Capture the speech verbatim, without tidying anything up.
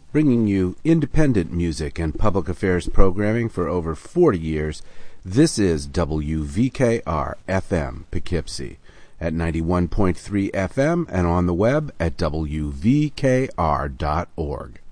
Bringing you independent music and public affairs programming for over forty years, this is W V K R F M Poughkeepsie at ninety-one point three F M and on the web at W V K R dot org.